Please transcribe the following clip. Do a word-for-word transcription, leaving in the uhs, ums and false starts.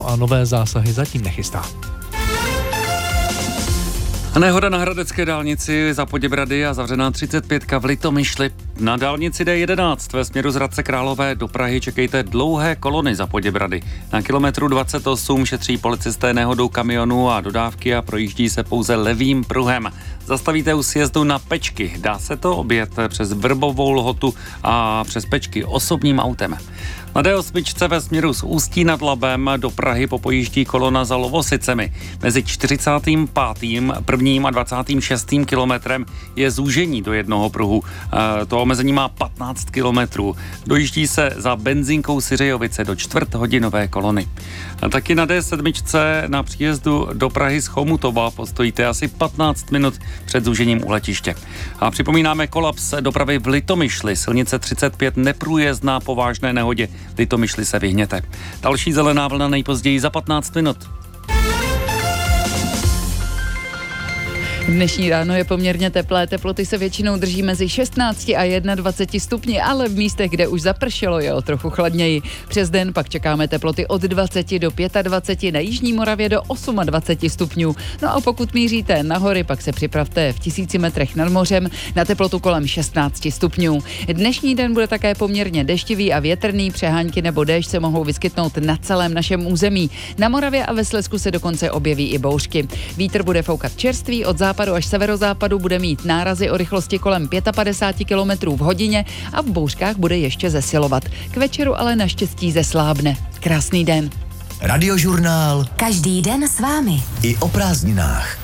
A nové zásahy zatím nechystá. Nehoda na hradecké dálnici za Poděbrady a zavřená třicet pět v Litomyšli. Na dálnici D jedenáct ve směru z Hradce Králové do Prahy čekejte dlouhé kolony za Poděbrady. Na kilometru dvacet osm šetří policisté nehodou kamionu a dodávky a projíždí se pouze levým pruhem. Zastavíte u sjezdu na Pečky. Dá se to objet přes Vrbovou Lhotu a přes Pečky osobním autem. Na D osm ve směru z Ústí nad Labem do Prahy popojíždí kolona za Lovosicemi. Mezi čtyřicátým pátým prvním a dvacátým šestým kilometrem je zúžení do jednoho pruhu. E, to omezení má patnáct kilometrů. Dojíždí se za benzinkou Syřejovice do čtvrthodinové kolony. A taky na D sedm na příjezdu do Prahy z Chomutova postojíte asi patnáct minut před zúžením u letiště. A připomínáme kolaps dopravy v Litomyšli. Silnice třicet pět neprůjezdná po vážné nehodě. Litomyšli se vyhněte. Další zelená vlna nejpozději za patnáct minut. Dnešní ráno je poměrně teplé, teploty se většinou drží mezi šestnácti a dvaceti jedním stupni, ale v místech, kde už zapršelo, je o trochu chladněji. Přes den pak čekáme teploty od dvaceti do dvaceti pěti, na jižní Moravě do dvaceti osmi stupňů. No a pokud míříte na hory, pak se připravte v tisíci metrech nad mořem na teplotu kolem šestnácti stupňů. Dnešní den bude také poměrně deštivý a větrný, přehánky nebo déšť se mohou vyskytnout na celém našem území. Na Moravě a ve Slezsku se dokonce objeví i bouřky. Vítr bude foukat čerstvý, od západu až severozápadu bude mít nárazy o rychlosti kolem padesát pět kilometrů v hodině a v bouřkách bude ještě zesilovat. K večeru ale naštěstí zeslábne. Krásný den. Radiožurnál. Každý den s vámi. I o prázdninách.